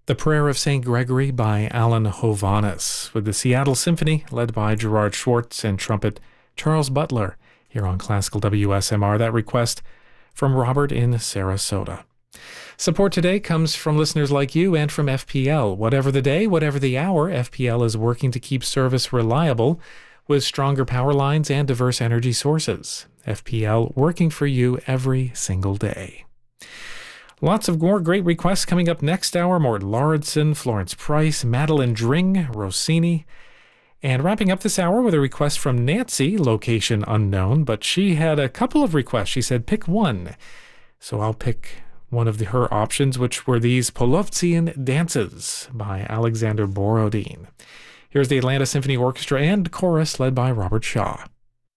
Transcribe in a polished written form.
The Prayer of St. Gregory by Alan Hovhaness, with the Seattle Symphony led by Gerard Schwartz and trumpet Charles Butler here on Classical WSMR. That request from Robert in Sarasota. Support today comes from listeners like you and from FPL. Whatever the day, whatever the hour, FPL is working to keep service reliable with stronger power lines and diverse energy sources. FPL working for you every single day. Lots of more great requests coming up next hour. Mort Lauridsen, Florence Price, Madeline Dring, Rossini. And wrapping up this hour with a request from Nancy, location unknown, but she had a couple of requests. She said, pick one. So I'll pick one of her options, which were these Polovtsian Dances by Alexander Borodin. Here's the Atlanta Symphony Orchestra and chorus led by Robert Shaw.